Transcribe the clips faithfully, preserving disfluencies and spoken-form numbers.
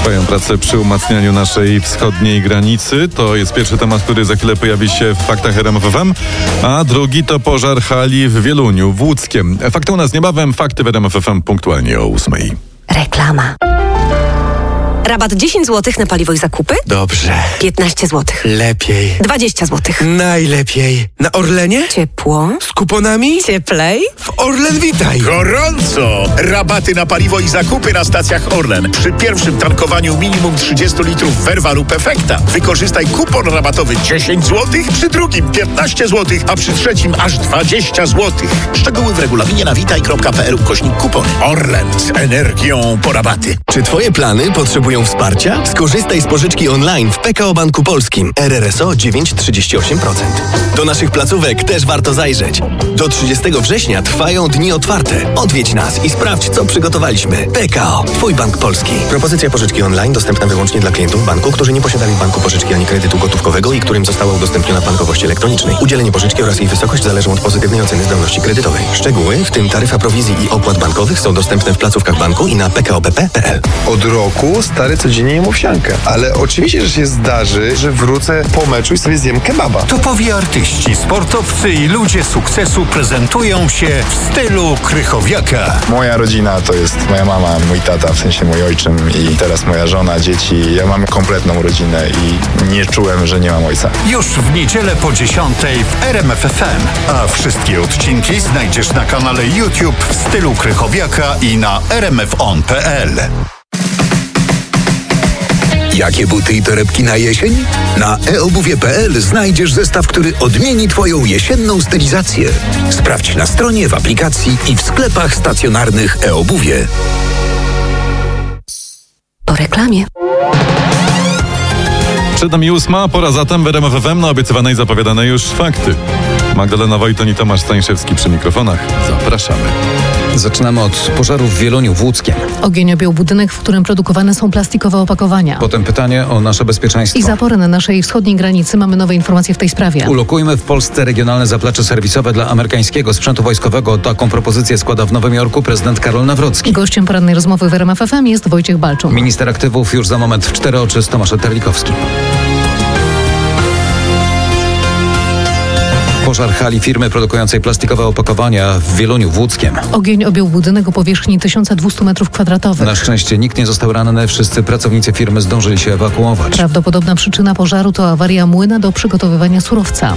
trwają prace przy umacnianiu naszej wschodniej granicy. To jest pierwszy temat, który za chwilę pojawi się w faktach R M F F M, a drugi to pożar hali w Wieluniu, w Łódzkiem. Fakty u nas niebawem, fakty w R M F F M punktualnie o ósmej. Reklama. Rabat dziesięć złotych na paliwo i zakupy? Dobrze. piętnaście złotych. Lepiej. dwadzieścia złotych. Najlepiej. Na Orlenie? Ciepło. Z kuponami? Cieplej. W Orlen Witaj. Gorąco! Rabaty na paliwo i zakupy na stacjach Orlen. Przy pierwszym tankowaniu minimum trzydzieści litrów Verva lub Efekta wykorzystaj kupon rabatowy dziesięć złotych, przy drugim piętnaście złotych, a przy trzecim aż dwadzieścia złotych. Szczegóły w regulaminie na witaj kropka p l ukośnik kupony. Orlen z energią po rabaty. Czy twoje plany potrzebują wsparcia? Skorzystaj z pożyczki online w P K O Banku Polskim. R R S O dziewięć przecinek trzydzieści osiem procent. Do naszych placówek też warto zajrzeć. Do trzydziestego września trwają dni otwarte. Odwiedź nas i sprawdź, co przygotowaliśmy. P K O. Twój bank polski. Propozycja pożyczki online dostępna wyłącznie dla klientów banku, którzy nie posiadali w banku pożyczki ani kredytu gotówkowego i którym została udostępniona w bankowości elektronicznej. Udzielenie pożyczki oraz jej wysokość zależą od pozytywnej oceny zdolności kredytowej. Szczegóły, w tym taryfa prowizji i opłat bankowych, są dostępne w placówkach banku i na p k o b p kropka p l. Od roku stary codziennie jem owsiankę, ale oczywiście, że się zdarzy, że wrócę po meczu i sobie zjem kebaba. Topowi artyści, sportowcy i ludzie sukcesu prezentują się w stylu Krychowiaka. Moja rodzina to jest moja mama, mój tata, w sensie mój ojczym i teraz moja żona, dzieci. Ja mam kompletną rodzinę i nie czułem, że nie mam ojca. Już w niedzielę po dziesiątej w R M F F M, a wszystkie odcinki znajdziesz na kanale YouTube w stylu Krychowiaka i na r m f on kropka p l. Jakie buty i torebki na jesień? Na e obuwie kropka p l znajdziesz zestaw, który odmieni Twoją jesienną stylizację. Sprawdź na stronie, w aplikacji i w sklepach stacjonarnych e-obuwie. Po reklamie. Przed nami ósma, pora zatem w R M F F M na obiecywane i zapowiadane już fakty. Magdalena Wojton i Tomasz Stańszewski przy mikrofonach. Zapraszamy. Zaczynamy od pożaru w Wieluniu, w Łódzkiem. Ogień objął budynek, w którym produkowane są plastikowe opakowania. Potem pytanie o nasze bezpieczeństwo. I zapory na naszej wschodniej granicy. Mamy nowe informacje w tej sprawie. Ulokujmy w Polsce regionalne zaplecze serwisowe dla amerykańskiego sprzętu wojskowego. Taką propozycję składa w Nowym Jorku prezydent Karol Nawrocki. Gościem porannej rozmowy w R M F F M jest Wojciech Balczuk. Minister aktywów już za moment w cztery oczy z Tomaszem Terlikowskim. Pożar hali firmy produkującej plastikowe opakowania w Wieluniu, w Łódzkiem. Ogień objął budynek o powierzchni tysiąc dwieście metrów kwadratowych. Na szczęście nikt nie został ranny, wszyscy pracownicy firmy zdążyli się ewakuować. Prawdopodobna przyczyna pożaru to awaria młyna do przygotowywania surowca.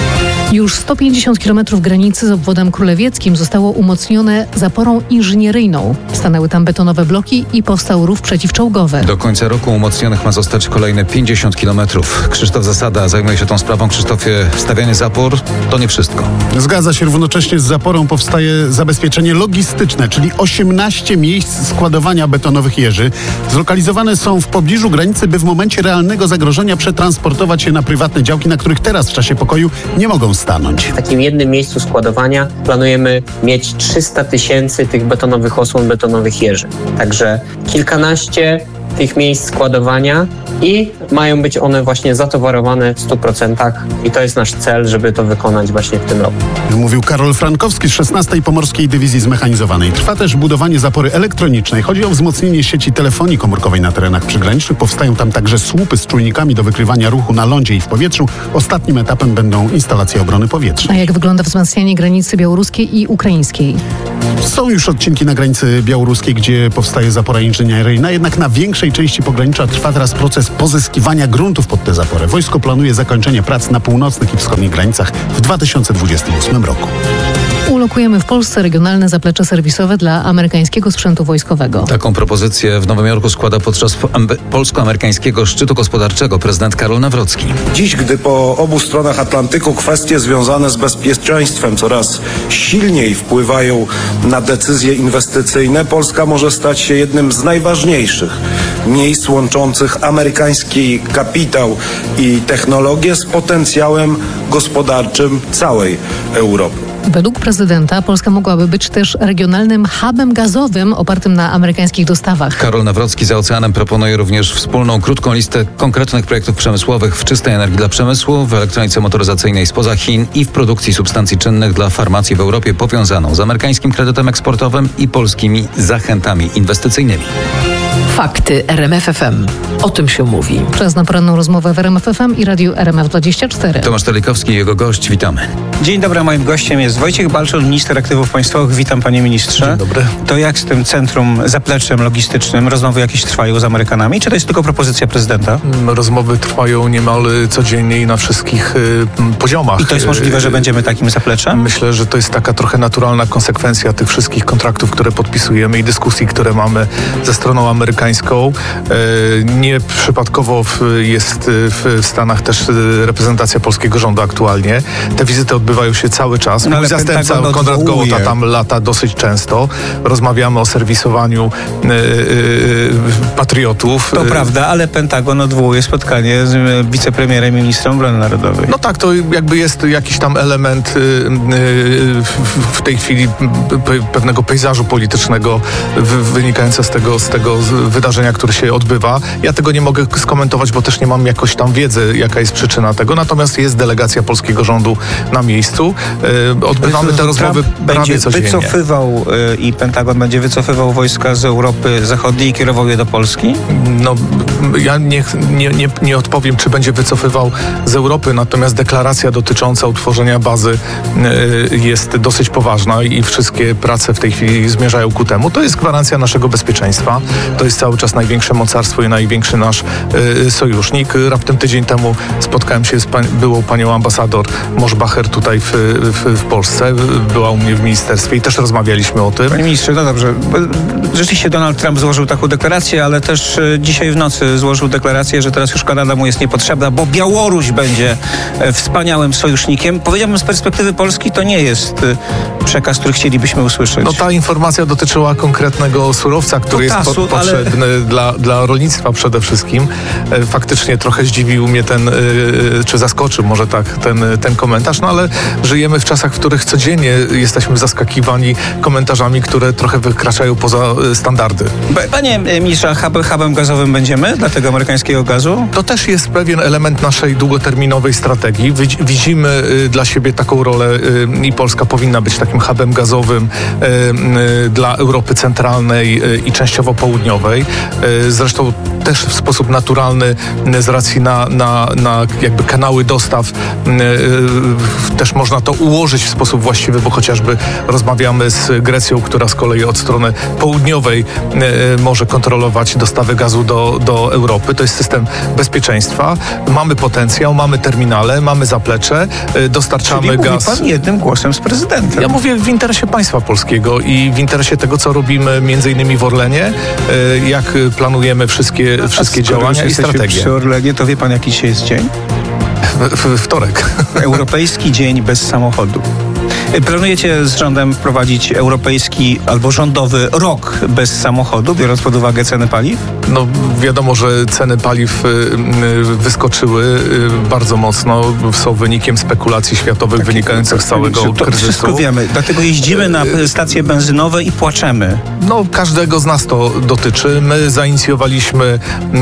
Już sto pięćdziesiąt kilometrów granicy z obwodem królewieckim zostało umocnione zaporą inżynieryjną. Stanęły tam betonowe bloki i powstał rów przeciwczołgowy. Do końca roku umocnionych ma zostać kolejne pięćdziesiąt kilometrów. Krzysztof Zasada zajmuje się tą sprawą. Krzysztofie, stawianie zapor to nie wszystko. Zgadza się, równocześnie z zaporą powstaje zabezpieczenie logistyczne, czyli osiemnaście miejsc składowania betonowych jeży. Zlokalizowane są w pobliżu granicy, by w momencie realnego zagrożenia przetransportować je na prywatne działki, na których teraz w czasie pokoju nie mogą stanąć. W takim jednym miejscu składowania planujemy mieć trzysta tysięcy tych betonowych osłon, betonowych jeży. Także kilkanaście tych miejsc składowania i mają być one właśnie zatowarowane w stu procentach i to jest nasz cel, żeby to wykonać właśnie w tym roku. Mówił Karol Frankowski z szesnastej Pomorskiej Dywizji Zmechanizowanej. Trwa też budowanie zapory elektronicznej. Chodzi o wzmocnienie sieci telefonii komórkowej na terenach przygranicznych. Powstają tam także słupy z czujnikami do wykrywania ruchu na lądzie i w powietrzu. Ostatnim etapem będą instalacje obrony powietrznej. A jak wygląda wzmacnianie granicy białoruskiej i ukraińskiej? Są już odcinki na granicy białoruskiej, gdzie powstaje zapora inżynieryjna, jednak na większej części pogranicza trwa teraz proces pozyskiwania gruntów pod tę zaporę. Wojsko planuje zakończenie prac na północnych i wschodnich granicach w dwa tysiące dwudziestym ósmym roku. Ulokujemy w Polsce regionalne zaplecze serwisowe dla amerykańskiego sprzętu wojskowego. Taką propozycję w Nowym Jorku składa podczas polsko-amerykańskiego szczytu gospodarczego prezydent Karol Nawrocki. Dziś, gdy po obu stronach Atlantyku kwestie związane z bezpieczeństwem coraz silniej wpływają na decyzje inwestycyjne, Polska może stać się jednym z najważniejszych miejsc łączących amerykański kapitał i technologię z potencjałem gospodarczym całej Europy. Według prezydenta Polska mogłaby być też regionalnym hubem gazowym opartym na amerykańskich dostawach. Karol Nawrocki za oceanem proponuje również wspólną, krótką listę konkretnych projektów przemysłowych w czystej energii dla przemysłu, w elektronice motoryzacyjnej spoza Chin i w produkcji substancji czynnych dla farmacji w Europie powiązaną z amerykańskim kredytem eksportowym i polskimi zachętami inwestycyjnymi. Fakty R M F F M. O tym się mówi. Czas na poranną rozmowę w R M F F M i Radiu R M F dwadzieścia cztery. Tomasz Telikowski i jego gość, witamy. Dzień dobry, moim gościem jest Wojciech Balczon, minister aktywów państwowych. Witam, panie ministrze. Dzień dobry. To jak z tym centrum, zapleczem logistycznym? Rozmowy jakieś trwają z Amerykanami, czy to jest tylko propozycja prezydenta? Rozmowy trwają niemal codziennie i na wszystkich y, poziomach. I to jest możliwe, że będziemy takim zapleczem? Myślę, że to jest taka trochę naturalna konsekwencja tych wszystkich kontraktów, które podpisujemy i dyskusji, które mamy ze stroną amerykańską. Y, nie przypadkowo w, jest w Stanach też reprezentacja polskiego rządu aktualnie. Te wizyty odbywają się cały czas. No, Mój zastępca Konrad Gołota tam lata dosyć często. Rozmawiamy o serwisowaniu y, y, patriotów. To prawda, ale Pentagon odwołuje spotkanie z wicepremierem i ministrem obrony narodowej. No tak, to jakby jest jakiś tam element y, y, w tej chwili pewnego pejzażu politycznego wynikający z tego, z tego wydarzenia, które się odbywa. Ja tego nie mogę skomentować, bo też nie mam jakoś tam wiedzy, jaka jest przyczyna tego. Natomiast jest delegacja polskiego rządu na miejscu. Y, odbywamy te rozmowy Trump prawie będzie codziennie. wycofywał y, i Pentagon będzie wycofywał wojska z Europy Zachodniej i kierował je do Polski? No, ja nie, nie, nie, nie odpowiem, czy będzie wycofywał z Europy, natomiast deklaracja dotycząca utworzenia bazy y, jest dosyć poważna i wszystkie prace w tej chwili zmierzają ku temu. To jest gwarancja naszego bezpieczeństwa. To jest cały czas największe mocarstwo i największy nasz y, sojusznik. Raptem tydzień temu spotkałem się z pań, byłą panią ambasador Moszbacher tutaj w, w, w Polsce. Była u mnie w ministerstwie i też rozmawialiśmy o tym. Panie ministrze, no dobrze. Rzeczywiście Donald Trump złożył taką deklarację, ale też dzisiaj w nocy złożył deklarację, że teraz już Kanada mu jest niepotrzebna, bo Białoruś będzie wspaniałym sojusznikiem. Powiedziałbym, z perspektywy Polski to nie jest przekaz, który chcielibyśmy usłyszeć. No ta informacja dotyczyła konkretnego surowca, który to jest tasu, po, potrzebny ale... dla, dla rolnictwa przede wszystkim. Faktycznie trochę zdziwił mnie ten, czy zaskoczył może tak, ten, ten komentarz, no ale żyjemy w czasach, w których codziennie jesteśmy zaskakiwani komentarzami, które trochę wykraczają poza standardy. Panie ministrze, hub, hubem gazowym będziemy dla tego amerykańskiego gazu? To też jest pewien element naszej długoterminowej strategii. Widzimy dla siebie taką rolę i Polska powinna być takim hubem gazowym dla Europy Centralnej i częściowo Południowej. Zresztą też w sposób naturalny z racji na, na, na jakby kanały dostaw też można to ułożyć w sposób właściwy, bo chociażby rozmawiamy z Grecją, która z kolei od strony południowej może kontrolować dostawy gazu do, do Europy. To jest system bezpieczeństwa. Mamy potencjał, mamy terminale, mamy zaplecze, dostarczamy Czyli gaz. Mówi pan jednym głosem z prezydentem. Ja mówię w interesie państwa polskiego i w interesie tego, co robimy między innymi w Orlenie, jak planujemy wszystkie, A wszystkie działania i strategie. Przy Orlenie, to wie pan, jaki dzisiaj jest dzień? W, w, wtorek. Europejski Dzień bez samochodu. Planujecie z rządem wprowadzić europejski albo rządowy rok bez samochodu, biorąc pod uwagę ceny paliw? No wiadomo, że ceny paliw wyskoczyły bardzo mocno. Są wynikiem spekulacji światowych tak, wynikających z całego to kryzysu. To wszystko wiemy. Dlatego jeździmy na stacje benzynowe i płaczemy. No każdego z nas to dotyczy. My zainicjowaliśmy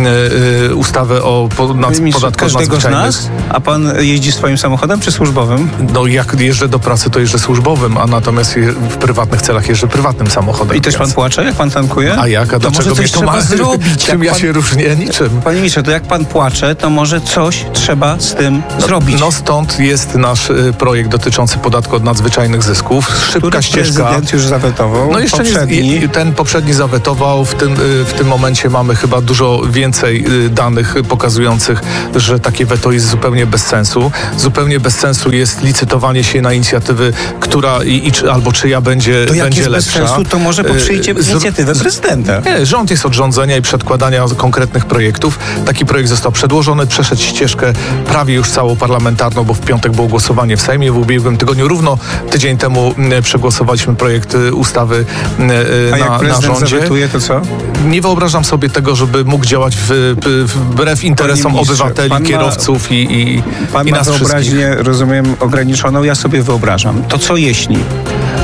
ustawę o podatkach każdego z nas? A pan jeździ swoim samochodem czy służbowym? No jak jeżdżę do pracy, to jeżdżę służbowym, a natomiast w prywatnych celach jeżdżę prywatnym samochodem. I też pan płacze, jak pan tankuje? A jak? A to dlaczego może coś to trzeba ma zrobić? Czym ja pan... się różnię? Niczym. Panie ministrze, to jak pan płacze, to może coś trzeba z tym no, zrobić. No stąd jest nasz y, projekt dotyczący podatku od nadzwyczajnych zysków. Szybka Który ścieżka. Prezydent już zawetował. No jeszcze poprzedni. Nie, ten poprzedni zawetował. W tym, y, w tym momencie mamy chyba dużo więcej y, danych pokazujących, że takie weto jest zupełnie bez sensu. Zupełnie bez sensu jest licytowanie się na inicjatywy, która i, i czy, albo czyja będzie, to jak będzie jest lepsza. Bez sensu, to może poprzyjcie Z... inicjatywę prezydenta. Nie, rząd jest od rządzenia i przedkładania konkretnych projektów. Taki projekt został przedłożony, przeszedł ścieżkę prawie już całą parlamentarną, bo w piątek było głosowanie w Sejmie. W ubiegłym tygodniu równo tydzień temu przegłosowaliśmy projekt ustawy A na, jak prezydent na rządzie. zawetuje, to co? Nie wyobrażam sobie tego, żeby mógł działać w, w, wbrew interesom obywateli, pan kierowców ma, i, i, pan i ma nas wyobraźnię, wszystkich. rozumiem, ograniczoną. Ja sobie wyobrażam. To co jeśli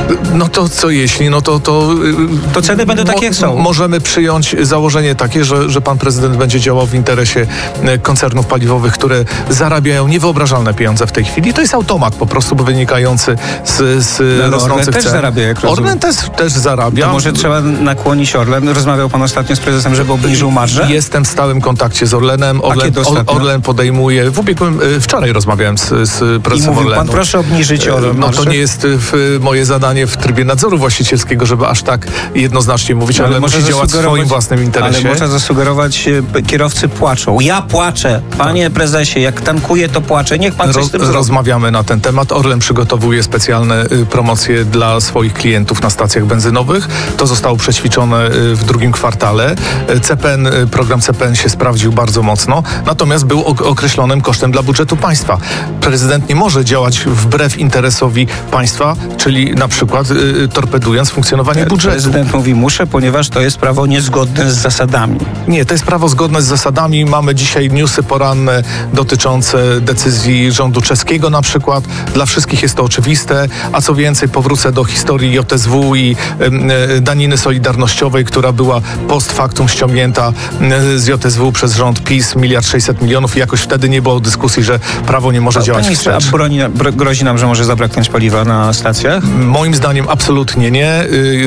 No to co jeśli? No to... To, to ceny będą takie, jak są. Możemy przyjąć założenie takie, że, że pan prezydent będzie działał w interesie koncernów paliwowych, które zarabiają niewyobrażalne pieniądze w tej chwili. To jest automat po prostu wynikający z, z no, rosnących Orlen też cen. zarabia, jak rozumiem. Orlen też, też zarabia. To może trzeba nakłonić Orlen. Rozmawiał pan ostatnio z prezesem, żeby obniżył marżę? Jestem w stałym kontakcie z Orlenem. Orlen, Orlen podejmuje... W ubiegłym, wczoraj rozmawiałem z, z prezesem I mówił Orlenu. pan, proszę obniżyć Orlen. No to nie jest w, moje zadanie w trybie nadzoru właścicielskiego, żeby aż tak jednoznacznie mówić, ale, ale musi działać w swoim własnym interesie. Ale można zasugerować, kierowcy płaczą. Ja płaczę. Panie tak. prezesie, jak tankuję, to płaczę. Niech pan coś z tym zrobi. Rozmawiamy na ten temat. Orlen przygotowuje specjalne y, promocje dla swoich klientów na stacjach benzynowych. To zostało przećwiczone y, w drugim kwartale. Y, C P N, y, program C P N się sprawdził bardzo mocno, natomiast był ok- określonym kosztem dla budżetu państwa. Prezydent nie może działać wbrew interesowi państwa, czyli na przykład y, torpedując funkcjonowanie budżetu. Prezydent mówi muszę, ponieważ to jest prawo niezgodne z zasadami. Nie, to jest prawo zgodne z zasadami. Mamy dzisiaj newsy poranne dotyczące decyzji rządu czeskiego na przykład. Dla wszystkich jest to oczywiste, a co więcej powrócę do historii J S W i y, daniny solidarnościowej, która była post factum ściągnięta y, z J S W przez rząd PiS, miliard sześćset milionów i jakoś wtedy nie było dyskusji, że prawo nie może a, działać wstecz. A broni, bro, grozi nam, że może zabraknąć paliwa na stacjach? Moim zdaniem absolutnie nie.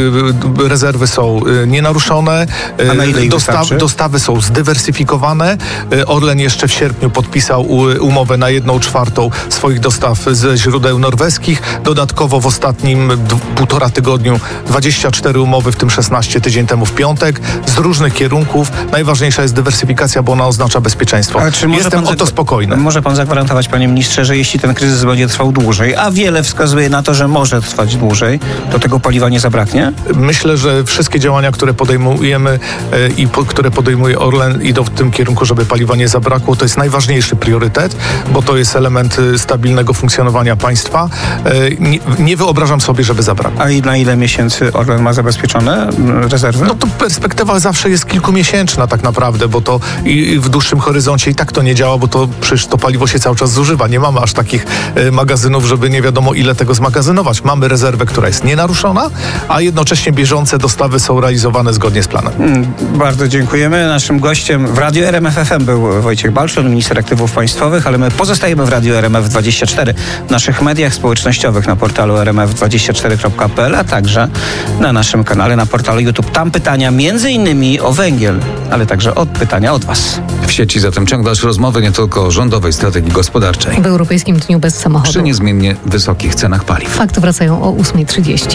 Y, rezerwy są y, nienaruszone. A na ile ich Dostaw, dostawy są zdywersyfikowane. Orlen jeszcze w sierpniu podpisał umowę na jedną czwartą swoich dostaw ze źródeł norweskich. Dodatkowo w ostatnim d- półtora tygodniu dwadzieścia cztery umowy, w tym szesnaście tydzień temu w piątek, z różnych kierunków. Najważniejsza jest dywersyfikacja, bo ona oznacza bezpieczeństwo. Jestem o to spokojny. Może pan zagwarantować, panie ministrze, że jeśli ten kryzys będzie trwał dłużej, a wiele wskazuje na to, że może trwać dłużej, to tego paliwa nie zabraknie? Myślę, że wszystkie działania, które podejmujemy e, i po, które podejmuje Orlen, idą w tym kierunku, żeby paliwa nie zabrakło. To jest najważniejszy priorytet, bo to jest element stabilnego funkcjonowania państwa. E, nie, nie wyobrażam sobie, żeby zabrakło. A i na ile miesięcy Orlen ma zabezpieczone rezerwy? No to perspektywa zawsze jest kilkumiesięczna tak naprawdę, bo to i, i w dłuższym horyzoncie i tak to nie działa, bo to przecież to paliwo się cały czas zużywa. Nie mamy aż takich e, magazynów, żeby nie wiadomo ile tego zmagazynować. Mamy rezerwę, która jest nienaruszona, a jednocześnie bieżące dostawy są realizowane zgodnie z planem. Hmm, bardzo dziękujemy. Naszym gościem w Radiu R M F F M był Wojciech Balczon, minister aktywów państwowych, ale my pozostajemy w Radiu R M F dwadzieścia cztery, w naszych mediach społecznościowych na portalu r m f dwadzieścia cztery kropka p l, a także na naszym kanale na portalu YouTube. Tam pytania między innymi o węgiel, ale także od pytania od was. W sieci zatem ciąg dalszy rozmowy nie tylko o rządowej strategii gospodarczej. W Europejskim Dniu Bez Samochodu. Przy niezmiennie wysokich cenach paliw. Fakty wracają o ósma trzydzieści.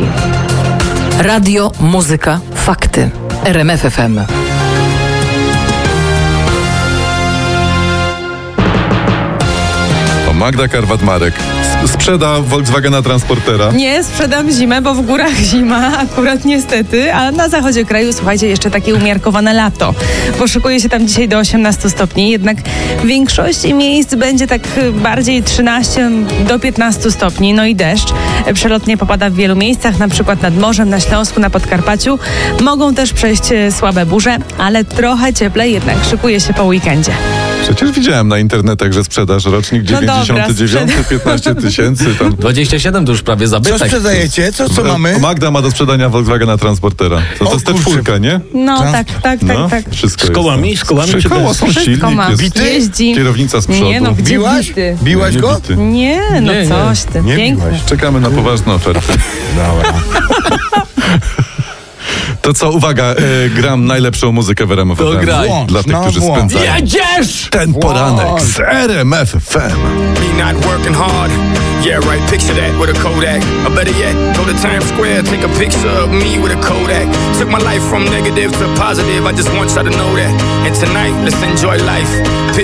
Radio, muzyka, fakty. R M F F M. Magda Karwat-Marek sprzeda Volkswagena Transportera. Nie, sprzedam zimę, bo w górach zima, akurat niestety, a na zachodzie kraju, słuchajcie, jeszcze takie umiarkowane lato. Poszukuje się tam dzisiaj do osiemnastu stopni, jednak w większości miejsc będzie tak bardziej trzynaście do piętnastu stopni, no i deszcz. Przelotnie popada w wielu miejscach, na przykład nad morzem, na Śląsku, na Podkarpaciu. Mogą też przejść słabe burze, ale trochę cieplej jednak szykuje się po weekendzie. Przecież widziałem na internetach, że sprzedaż rocznik dziewięćdziesiąty dziewiąty, piętnaście tysięcy. Tam. dwadzieścia siedem to już prawie zabytek. Co sprzedajecie? Co, co mamy? Magda ma do sprzedania Volkswagena Transportera. To, to jest te czwórka, nie? No Trans- tak, tak, no, tak, tak. Wszystko z kołami? jest, Z kołami? Trzy koła są silnik. Jest jeździ. Kierownica z przodu. Nie no, gdzie Biłaś? bity? Biłaś nie, go? nie bity. Nie, no nie, coś ty. Nie Piękne. biłaś. Czekamy na poważne oferty. Dobra. To co, uwaga, e, gram najlepszą muzykę w R M F F M. graj. Dla tych, No, którzy włącz. spędzają Jedziesz! ten poranek z R M F F M. Me not working hard. Yeah, right, picture that with a Kodak. Or better yet, go to Times Square, take a picture of me with a Kodak. Took my life from negative to positive, I just want y'all to know that. And tonight, let's enjoy life.